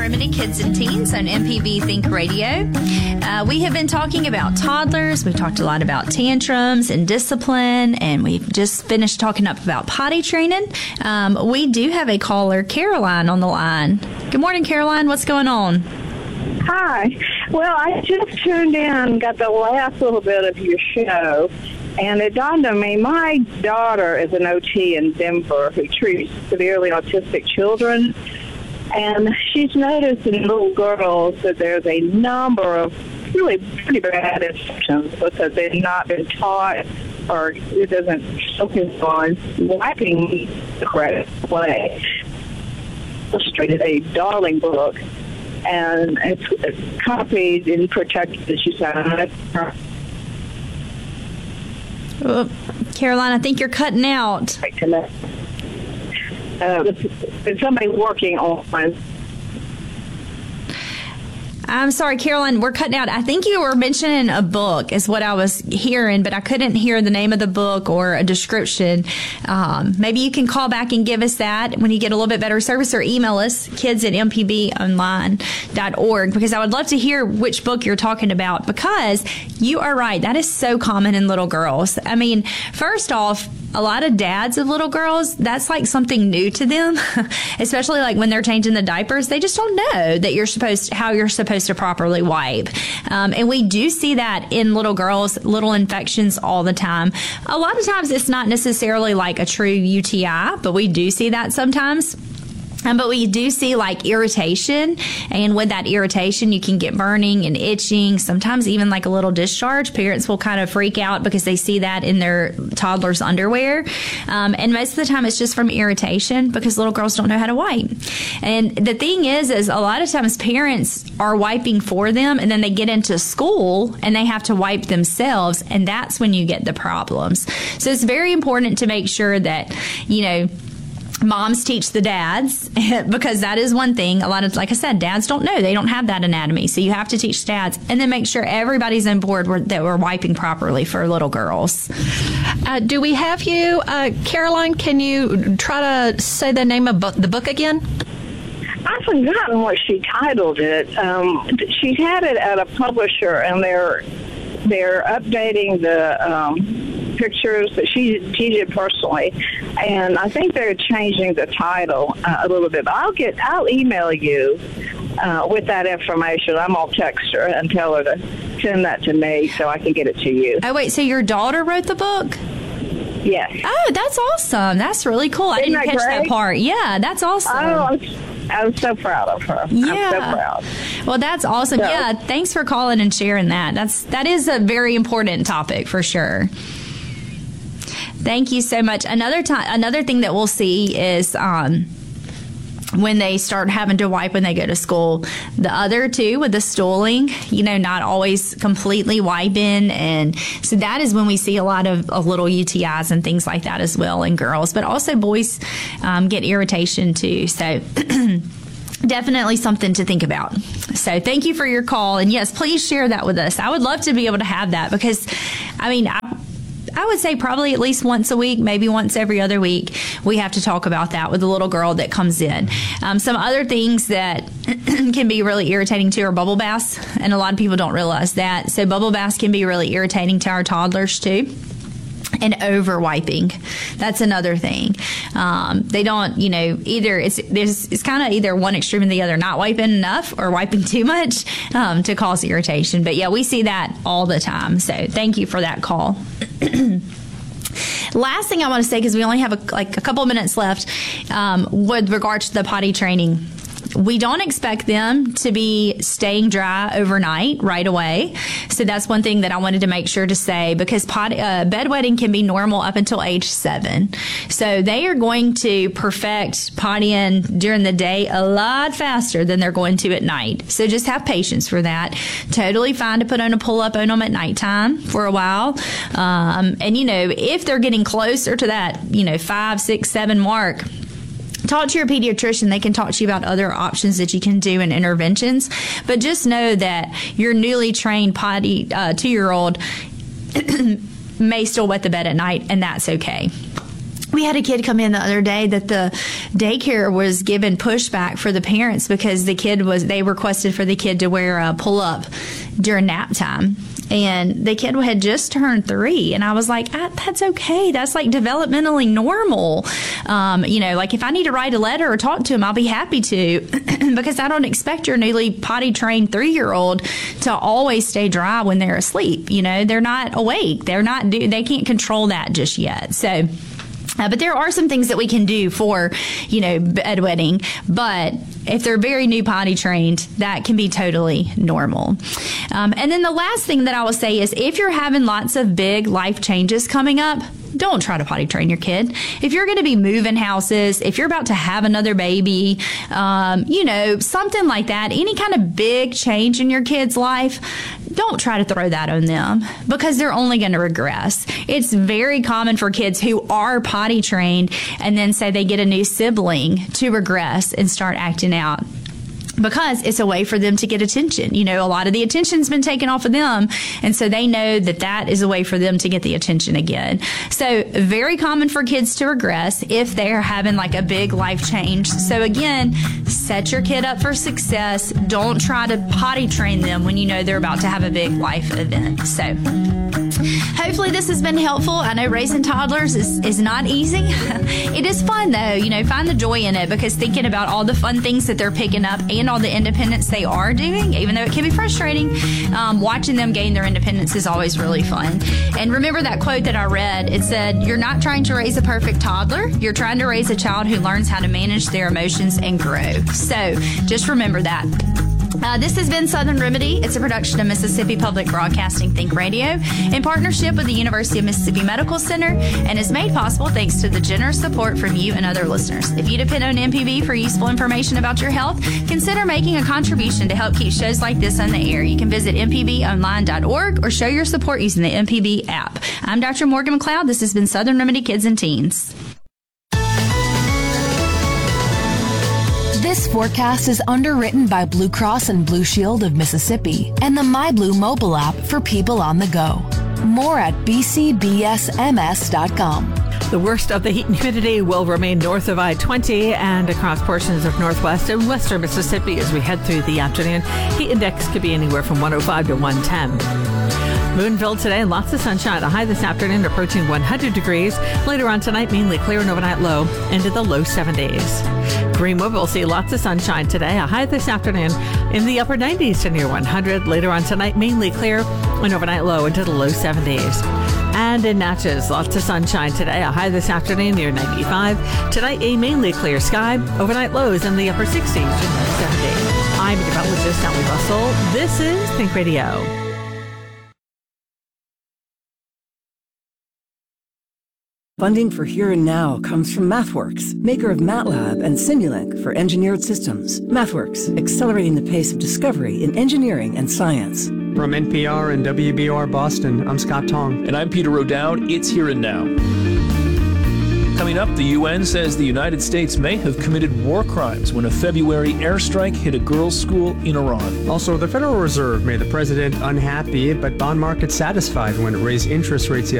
Harmony Kids and Teens on MPB Think Radio. We have been talking about toddlers. We've talked a lot about tantrums and discipline, and we've just finished talking up about potty training. We do have a caller, Caroline, on the line. Good morning, Caroline. What's going on? Hi. Well, I just tuned in, got the last little bit of your show, and it dawned on me, my daughter is an OT in Denver who treats severely autistic children, and she's noticed in little girls that there's a number of really pretty bad infections because they've not been taught or it doesn't focus on wiping the correct way. Illustrated a darling book, and it's copied and protected, as you said. Caroline, I think you're cutting out. There's somebody working on. I'm sorry, Caroline, we're cutting out. I think you were mentioning a book is what I was hearing, but I couldn't hear the name of the book or a description. Maybe you can call back and give us that when you get a little bit better service, or email us, kids@mpbonline.org, because I would love to hear which book you're talking about, because you are right. That is so common in little girls. I mean, first off, a lot of dads of little girls, that's like something new to them, especially like when they're changing the diapers. They just don't know that how you're supposed to properly wipe. And we do see that in little girls, little infections all the time. A lot of times it's not necessarily like a true UTI, but we do see that sometimes. But we do see like irritation, and with that irritation, you can get burning and itching, sometimes even like a little discharge. Parents will kind of freak out because they see that in their toddler's underwear. And most of the time it's just from irritation because little girls don't know how to wipe. And the thing is a lot of times parents are wiping for them, and then they get into school and they have to wipe themselves, and that's when you get the problems. So it's very important to make sure that, moms teach the dads, because that is one thing. A lot of, like I said, dads don't know. They don't have that anatomy. So you have to teach dads, and then make sure everybody's on board that we're wiping properly for little girls. Do we have you, Caroline? Can you try to say the name of the book again? I've forgotten what she titled it. She had it at a publisher, and they're updating the pictures that she did personally, and I think they're changing the title a little bit. But I'll email you with that information. I'm gonna text her and tell her to send that to me so I can get it to you. Oh wait, so your daughter wrote the book? Yes. Oh, that's awesome. That's really cool. I didn't catch that part. Yeah, that's awesome. Oh, I'm so proud of her. Yeah. I'm so proud. Well, that's awesome. So, yeah, thanks for calling and sharing that. That is a very important topic for sure. Thank you so much. Another thing that we'll see is when they start having to wipe when they go to school. The other two with the stooling, not always completely wiping. And so that is when we see a lot of little UTIs and things like that as well in girls. But also boys get irritation too. So definitely something to think about. So thank you for your call. And yes, please share that with us. I would love to be able to have that, because, I would say probably at least once a week, maybe once every other week, we have to talk about that with the little girl that comes in. Some other things that can be really irritating too are bubble baths, and a lot of people don't realize that. So bubble baths can be really irritating to our toddlers too. And over wiping, that's another thing. They don't, either it's kind of either one extreme or the other, not wiping enough or wiping too much to cause irritation. But yeah, we see that all the time. So thank you for that call. Last thing I want to say, because we only have a couple of minutes left, with regard to the potty training. We don't expect them to be staying dry overnight right away. So that's one thing that I wanted to make sure to say, because bedwetting can be normal up until age 7. So they are going to perfect pottying during the day a lot faster than they're going to at night. So just have patience for that. Totally fine to put on a pull-up on them at nighttime for a while. And, if they're getting closer to that, 5, 6, 7 mark, talk to your pediatrician. They can talk to you about other options that you can do and interventions. But just know that your newly trained potty 2-year-old may still wet the bed at night, and that's okay. We had a kid come in the other day that the daycare was given pushback for the parents because they requested for the kid to wear a pull-up during nap time. And the kid had just turned 3. And I was like, that's okay. That's like developmentally normal. Like if I need to write a letter or talk to him, I'll be happy to because I don't expect your newly potty trained 3-year-old to always stay dry when they're asleep. They're not awake. They can't control that just yet. So, but there are some things that we can do for, bedwetting. But if they're very new potty trained, that can be totally normal. And then the last thing that I will say is if you're having lots of big life changes coming up, don't try to potty train your kid. If you're going to be moving houses, if you're about to have another baby, something like that, any kind of big change in your kid's life, don't try to throw that on them because they're only going to regress. It's very common for kids who are potty trained and then say they get a new sibling to regress and start acting out, because it's a way for them to get attention. A lot of the attention's been taken off of them, and so they know that is a way for them to get the attention again. So very common for kids to regress if they're having like a big life change. So again, set your kid up for success. Don't try to potty train them when you know they're about to have a big life event. So hopefully this has been helpful. I know raising toddlers is not easy. It is fun though, find the joy in it, because thinking about all the fun things that they're picking up and all the independence they are doing, even though it can be frustrating, watching them gain their independence is always really fun. And remember that quote that I read, it said, "You're not trying to raise a perfect toddler, you're trying to raise a child who learns how to manage their emotions and grow." So just remember that. This has been Southern Remedy. It's a production of Mississippi Public Broadcasting Think Radio in partnership with the University of Mississippi Medical Center, and is made possible thanks to the generous support from you and other listeners. If you depend on MPB for useful information about your health, consider making a contribution to help keep shows like this on the air. You can visit mpbonline.org or show your support using the MPB app. I'm Dr. Morgan McLeod. This has been Southern Remedy Kids and Teens. This forecast is underwritten by Blue Cross and Blue Shield of Mississippi and the MyBlue mobile app for people on the go. More at bcbsms.com. The worst of the heat and humidity will remain north of I-20 and across portions of northwest and western Mississippi as we head through the afternoon. Heat index could be anywhere from 105 to 110. Moonville today, lots of sunshine. A high this afternoon approaching 100 degrees. Later on tonight, mainly clear and overnight low into the low 70s. Greenwood will see lots of sunshine today. A high this afternoon in the upper 90s to near 100. Later on tonight, mainly clear and overnight low into the low 70s. And in Natchez, lots of sunshine today. A high this afternoon near 95. Tonight, a mainly clear sky. Overnight lows in the upper 60s to near 70. I'm meteorologist Natalie Russell. This is Think Radio. Funding for Here and Now comes from MathWorks, maker of MATLAB and Simulink for engineered systems. MathWorks, accelerating the pace of discovery in engineering and science. From NPR and WBR Boston, I'm Scott Tong. And I'm Peter O'Dowd. It's Here and Now. Coming up, the UN says the United States may have committed war crimes when a February airstrike hit a girls' school in Iran. Also, the Federal Reserve made the president unhappy, but bond markets satisfied when it raised interest rates